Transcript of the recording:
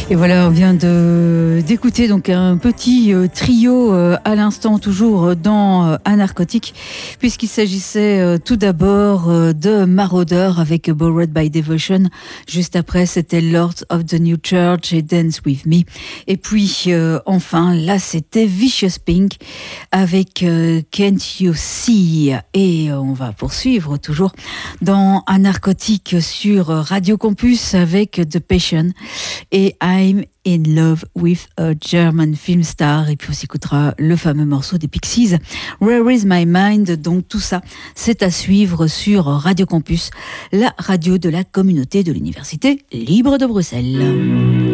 Et voilà, on vient d'écouter donc un petit trio à l'instant, toujours dans Anarchotique, puisqu'il s'agissait tout d'abord de Marauder avec Borrowed by Devotion. Juste après, c'était Lords of the New Church et Dance With Me. Et puis, enfin, là, c'était Vicious Pink avec Can't You See. Et on va poursuivre toujours dans Anarchotique sur Radio Campus avec The Passion et I'm in love with a German film star. Et puis on s'écoutera le fameux morceau des Pixies, Where is my mind. Donc tout ça, c'est à suivre sur Radio Campus, la radio de la communauté de l'Université libre de Bruxelles.